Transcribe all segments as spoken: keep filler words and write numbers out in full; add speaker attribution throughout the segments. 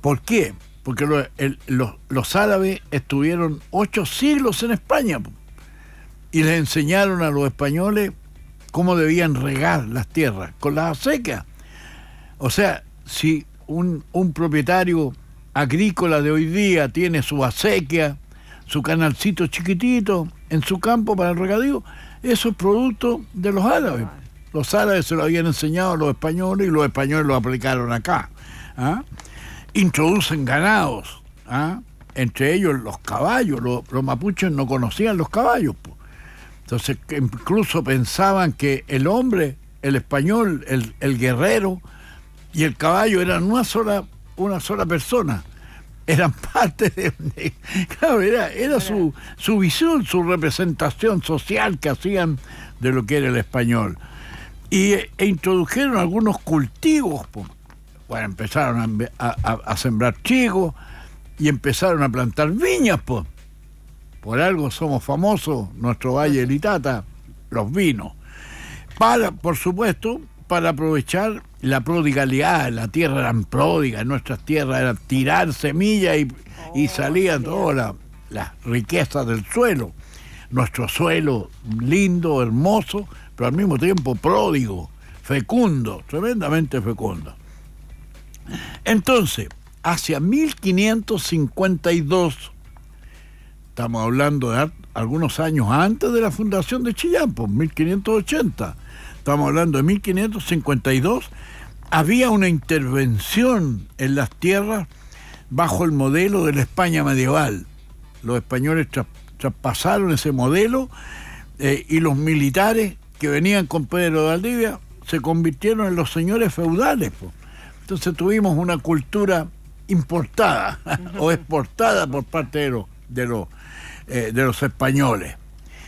Speaker 1: ¿Por qué? Porque lo, el, los, los árabes estuvieron ocho siglos en España y les enseñaron a los españoles cómo debían regar las tierras, con las acecas. O sea, si un, un propietario agrícola de hoy día tiene su acequia, su canalcito chiquitito en su campo para el regadío, eso es producto de los árabes. Los árabes se lo habían enseñado a los españoles y los españoles lo aplicaron acá. ¿Ah? Introducen ganados, ¿ah? Entre ellos los caballos. Los, los mapuches no conocían los caballos, po. Entonces incluso pensaban que el hombre, el español, el, el guerrero y el caballo eran una sola, una sola persona. Eran parte de... de claro, era, era su, su visión, su representación social que hacían de lo que era el español. Y e introdujeron algunos cultivos. Po. Bueno, empezaron a, a, a sembrar chigos y empezaron a plantar viñas, pues. Por algo somos famosos, nuestro Valle del Itata, los vinos. Para, por supuesto, para aprovechar la prodigalidad, la tierra eran pródigas, nuestras tierras eran tirar semillas y, y salían todas las la riquezas del suelo. Nuestro suelo lindo, hermoso, pero al mismo tiempo pródigo, fecundo, tremendamente fecundo. Entonces, hacia mil quinientos cincuenta y dos, estamos hablando de algunos años antes de la fundación de Chillán, pues mil quinientos ochenta, estamos hablando de mil quinientos cincuenta y dos, había una intervención en las tierras bajo el modelo de la España medieval. Los españoles tras, traspasaron ese modelo eh, y los militares que venían con Pedro de Valdivia se convirtieron en los señores feudales, pues. Entonces tuvimos una cultura importada o exportada por parte de los, de los, eh, de los españoles.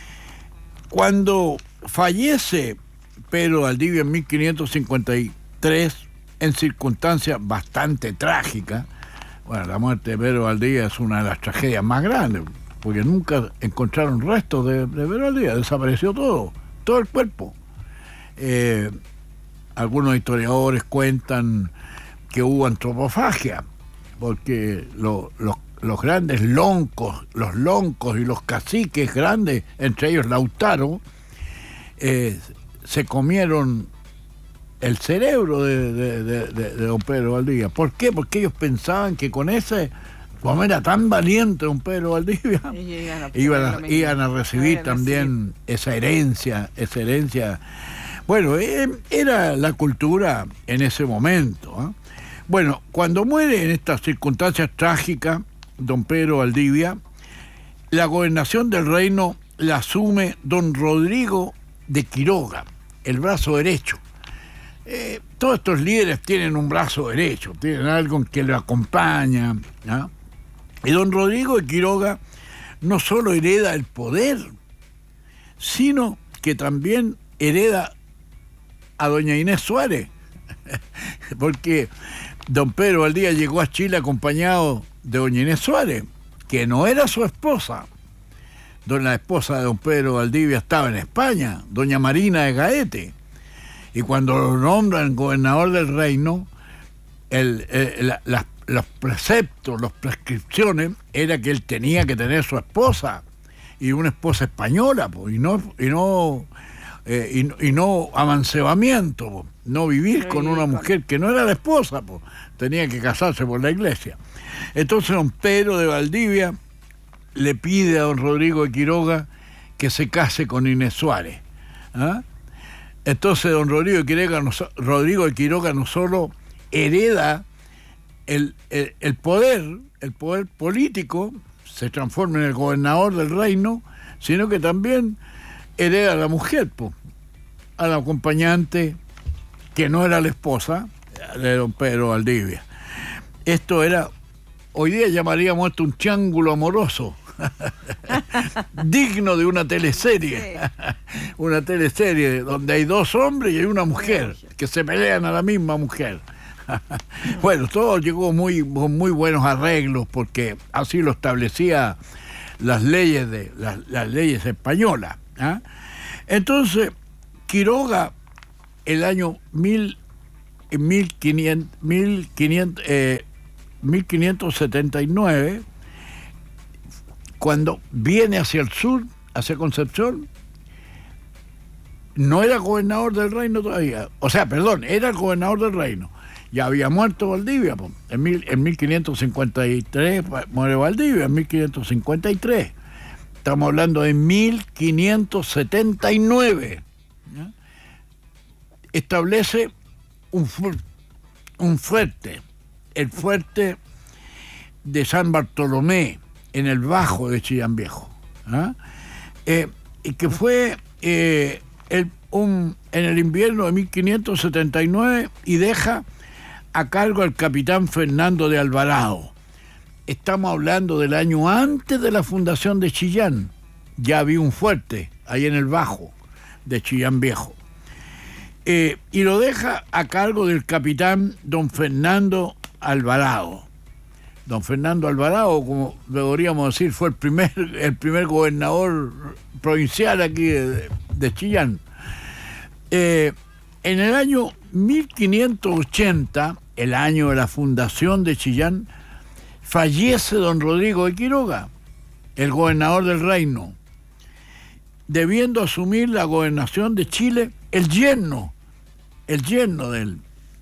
Speaker 1: Cuando fallece Pedro Valdivia en mil quinientos cincuenta y tres, en circunstancias bastante trágicas, bueno, la muerte de Pedro Valdivia es una de las tragedias más grandes, porque nunca encontraron restos de, de Pedro Valdivia, desapareció todo, todo el cuerpo. Eh, algunos historiadores cuentan que hubo antropofagia, porque lo, los, los grandes loncos, los loncos y los caciques grandes, entre ellos Lautaro, eh, se comieron el cerebro de, de, de, de, de don Pedro Valdivia. ¿Por qué? Porque ellos pensaban que con ese, como era tan valiente don Pedro Valdivia, iban a, iban a, iban a recibir a también recibir. esa herencia, esa herencia. Bueno, eh, era la cultura en ese momento, ¿eh? Bueno, cuando muere en estas circunstancias trágicas don Pedro Valdivia, la gobernación del reino la asume don Rodrigo de Quiroga, el brazo derecho. Eh, todos estos líderes tienen un brazo derecho, tienen algo que lo acompaña, ¿no? Y don Rodrigo de Quiroga no solo hereda el poder, sino que también hereda a doña Inés Suárez, porque don Pedro Valdivia llegó a Chile acompañado de doña Inés Suárez, que no era su esposa. Don, la esposa de don Pedro Valdivia estaba en España, doña Marina de Gaete. Y cuando lo nombran gobernador del reino, el, el, la, la, los preceptos, las prescripciones, era que él tenía que tener su esposa, y una esposa española, pues, y no... Y no Eh, y, y no amancebamiento, po. No vivir con una mujer que no era la esposa, po. Tenía que casarse por la iglesia. Entonces don Pedro de Valdivia le pide a don Rodrigo de Quiroga que se case con Inés Suárez, ¿ah? Entonces don Rodrigo de Quiroga no, Rodrigo de Quiroga no solo hereda el, el, el poder, el poder político, se transforma en el gobernador del reino, sino que también hereda a la mujer, po, a la acompañante que no era la esposa de don Pedro Valdivia. Esto era, hoy día llamaríamos esto un triángulo amoroso, digno de una teleserie, una teleserie donde hay dos hombres y hay una mujer que se pelean a la misma mujer. Bueno, todo llegó muy, muy buenos arreglos porque así lo establecía las leyes de las, las leyes españolas. ¿Ah? Entonces, Quiroga, el año mil, mil quinientos, mil quinientos, eh, mil quinientos setenta y nueve, cuando viene hacia el sur, hacia Concepción, no era gobernador del reino todavía, o sea, perdón, era el gobernador del reino. Ya había muerto Valdivia, po. En, mil, en mil quinientos cincuenta y tres muere Valdivia, en mil quinientos cincuenta y tres. Estamos hablando de mil quinientos setenta y nueve. ¿Ya? Establece un, fu un fuerte, el fuerte de San Bartolomé, en el Bajo de Chillán Viejo. ¿Ah? Eh, y que fue eh, el, un, en el invierno de mil quinientos setenta y nueve y deja a cargo al capitán Fernando de Alvarado. Estamos hablando del año antes de la fundación de Chillán. Ya había un fuerte ahí en el Bajo de Chillán Viejo. Eh, y lo deja a cargo del capitán don Fernando Alvarado. Don Fernando Alvarado, como deberíamos decir, fue el primer, el primer gobernador provincial aquí de, de Chillán. Eh, en el año mil quinientos ochenta, el año de la fundación de Chillán, fallece don Rodrigo de Quiroga, el gobernador del reino, debiendo asumir la gobernación de Chile el yerno, el yerno del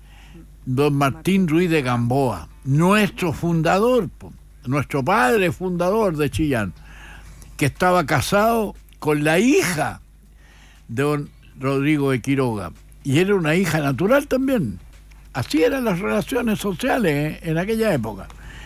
Speaker 1: don Martín Ruiz de Gamboa, nuestro fundador, nuestro padre fundador de Chillán, que estaba casado con la hija de don Rodrigo de Quiroga, y era una hija natural también. Así eran las relaciones sociales ¿eh? en aquella época.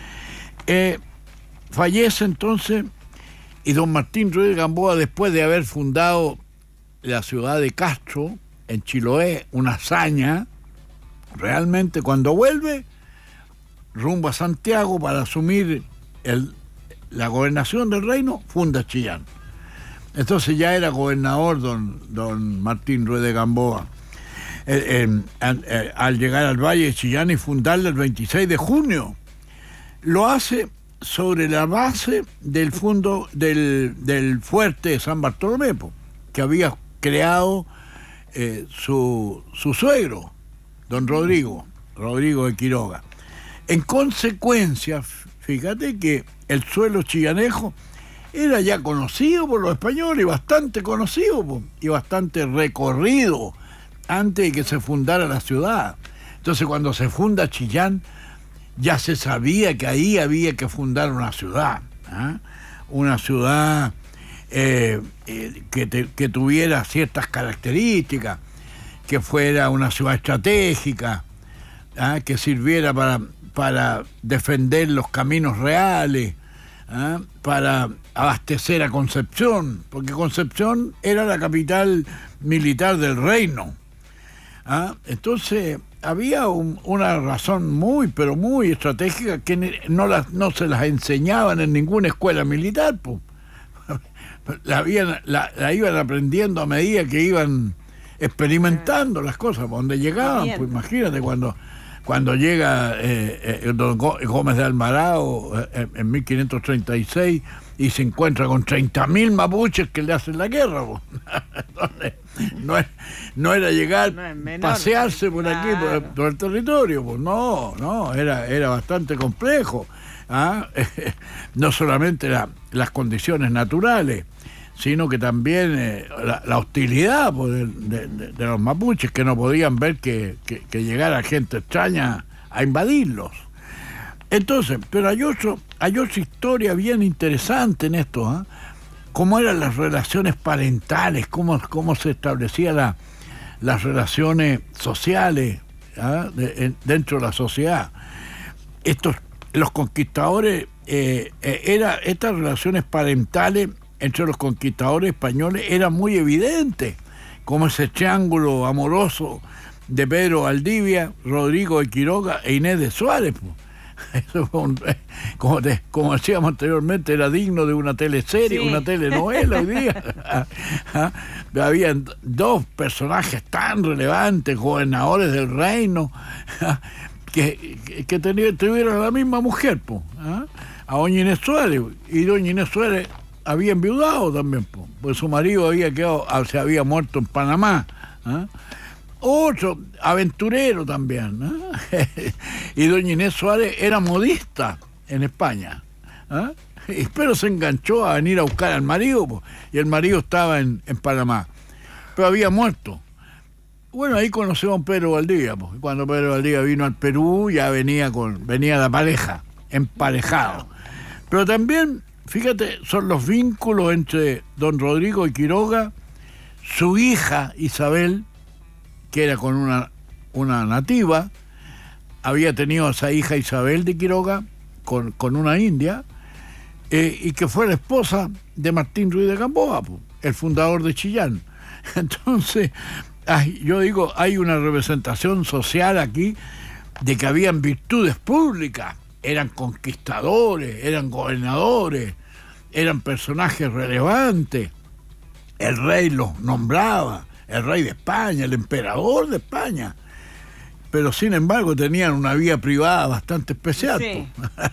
Speaker 1: Eh, fallece entonces, y don Martín Ruiz de Gamboa, después de haber fundado la ciudad de Castro, en Chiloé, una hazaña, realmente cuando vuelve rumbo a Santiago para asumir el, la gobernación del reino, funda Chillán. Entonces ya era gobernador don, don Martín Ruiz de Gamboa. Eh, eh, al, eh, al llegar al Valle de Chillán y fundarla el veintiséis de junio. Lo hace sobre la base del fondo del, del fuerte de San Bartolomé, que había creado eh, su, su suegro, don Rodrigo, Rodrigo de Quiroga. En consecuencia, fíjate que el suelo chillanejo era ya conocido por los españoles, y bastante conocido, y bastante recorrido, antes de que se fundara la ciudad. Entonces, cuando se funda Chillán, ya se sabía que ahí había que fundar una ciudad, ¿eh? Una ciudad eh, eh, que, te, que tuviera ciertas características, que fuera una ciudad estratégica, ¿eh? Que sirviera para, para defender los caminos reales, ¿eh? Para abastecer a Concepción, porque Concepción era la capital militar del reino. ¿Ah? Entonces había un, una razón muy, pero muy estratégica que no, las, no se las enseñaban en ninguna escuela militar, pues. La, habían, la, la iban aprendiendo a medida que iban experimentando las cosas, donde llegaban, pues imagínate cuando, cuando llega eh, eh, don Gómez de Alvarado eh, en mil quinientos treinta y seis y se encuentra con treinta mil mapuches que le hacen la guerra, pues. Entonces, no, es, no era llegar, no es menor, pasearse por claro. aquí, por, por el territorio, pues no, no, era, era bastante complejo. ¿Ah? No solamente la, las condiciones naturales, sino que también eh, la, la hostilidad pues, de, de, de, de los mapuches, que no podían ver que, que, que llegara gente extraña a invadirlos. Entonces, pero hay, otro, hay otra historia bien interesante en esto, ¿eh? Cómo eran las relaciones parentales, cómo, cómo se establecían la, las relaciones sociales, ¿eh? de, en, dentro de la sociedad. Estos, los conquistadores, eh, eh, era, estas relaciones parentales entre los conquistadores españoles eran muy evidentes, como ese triángulo amoroso de Pedro Valdivia, Rodrigo de Quiroga e Inés de Suárez, pues. Eso fue un, como, te, como decíamos anteriormente, era digno de una teleserie, sí. Una telenovela hoy día. Habían dos personajes tan relevantes, gobernadores del reino, que, que, que tenían, tuvieron a la misma mujer, pues, ¿ah? A doña Inés Suárez, y doña Inés Suárez había enviudado también, pues, pues su marido había quedado, se había muerto en Panamá, ¿ah? Otro, aventurero también, ¿no? Y doña Inés Suárez era modista en España, ¿ah? Pero se enganchó a venir a buscar al marido, po, y el marido estaba en, en Panamá, pero había muerto. Bueno, ahí conoció a don Pedro Valdivia, po. Cuando Pedro Valdivia vino al Perú, ya venía con venía la pareja, emparejado. Pero también, fíjate, son los vínculos entre don Rodrigo y Quiroga, su hija Isabel, que era con una, una nativa, había tenido a esa hija Isabel de Quiroga con, con una india, eh, y que fue la esposa de Martín Ruiz de Gamboa, pues, el fundador de Chillán. Entonces, ay, yo digo, hay una representación social aquí de que habían virtudes públicas, eran conquistadores, eran gobernadores, eran personajes relevantes, el rey los nombraba, el rey de España, el emperador de España, pero sin embargo tenían una vida privada bastante especial, sí.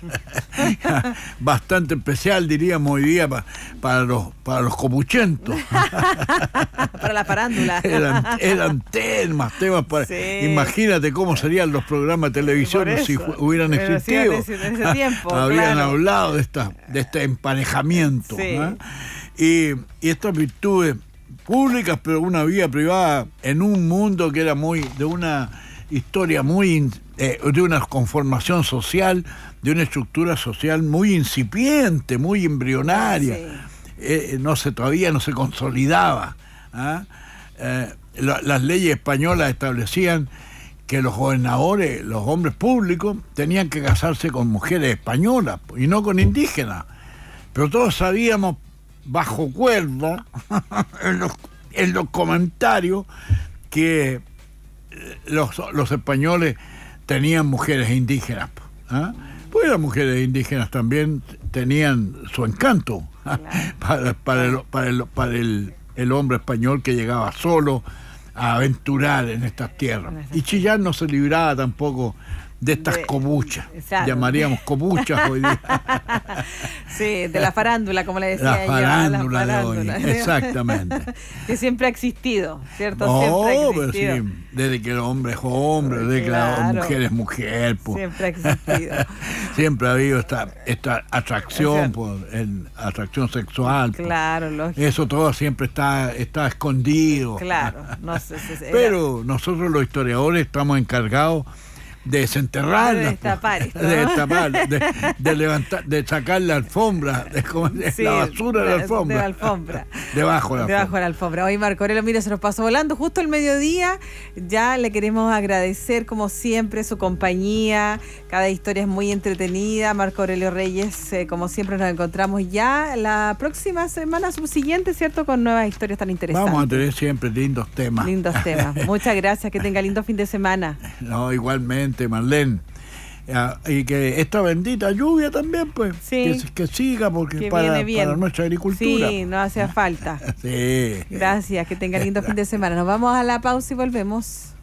Speaker 1: Bastante especial, diríamos hoy día, pa, para los para los copuchentos.
Speaker 2: Para la farándula.
Speaker 1: Eran, eran temas, temas para... Sí. Imagínate cómo serían los programas de televisión si hubieran pero existido. Sí, en ese tiempo, habrían claro. hablado de esta de este emparejamiento. Sí. ¿no? Y, y estas virtudes públicas, pero una vida privada en un mundo que era muy de una historia muy eh, de una conformación social, de una estructura social muy incipiente, muy embrionaria. Sí. Eh, no se todavía no se consolidaba. ¿ah? Eh, la, las leyes españolas establecían que los gobernadores, los hombres públicos, tenían que casarse con mujeres españolas y no con indígenas. Pero todos sabíamos, bajo cuerda, en, los, en los comentarios, que los, los españoles tenían mujeres indígenas. ¿ah? Pues las mujeres indígenas también tenían su encanto. Claro. para, para, el, para, el, para el, el hombre español que llegaba solo a aventurar en estas tierras. Y Chillán no se libraba tampoco de estas de, copuchas, exacto. Llamaríamos copuchas hoy día.
Speaker 2: Sí, de la farándula, como le decía
Speaker 1: la farándula
Speaker 2: yo. La farándula
Speaker 1: de hoy, exactamente.
Speaker 2: Que siempre ha existido, ¿cierto?
Speaker 1: No,
Speaker 2: siempre ha
Speaker 1: pero
Speaker 2: existido.
Speaker 1: Sí, desde que el hombre es hombre, desde claro. que la mujer es mujer. Pues.
Speaker 2: Siempre ha existido.
Speaker 1: Siempre ha habido esta, esta atracción, por el, atracción sexual.
Speaker 2: Claro,
Speaker 1: pues.
Speaker 2: lógico.
Speaker 1: Eso todo siempre está, está escondido.
Speaker 2: Claro. No sé, era...
Speaker 1: Pero nosotros los historiadores estamos encargados de desenterrarla,
Speaker 2: de destapar,
Speaker 1: pues, de, destapar de, de levantar, de sacar la alfombra, de, de sí, la basura de la alfombra,
Speaker 2: de la alfombra.
Speaker 1: debajo de la
Speaker 2: debajo
Speaker 1: alfombra.
Speaker 2: de la alfombra. Hoy Marco Aurelio, mire, se nos pasó volando justo el mediodía. Ya le queremos agradecer como siempre su compañía. Cada historia es muy entretenida. Marco Aurelio Reyes, eh, como siempre nos encontramos ya la próxima semana subsiguiente, ¿cierto? Con nuevas historias tan interesantes.
Speaker 1: Vamos a tener siempre lindos temas.
Speaker 2: Lindos temas. Muchas gracias, que tenga lindo fin de semana.
Speaker 1: No, igualmente, Marlene. Y que esta bendita lluvia también, pues, sí. que, que siga, porque que para, para nuestra agricultura.
Speaker 2: Sí, no hace falta.
Speaker 1: Sí.
Speaker 2: Gracias, que tenga lindo fin de semana. Nos vamos a la pausa y volvemos.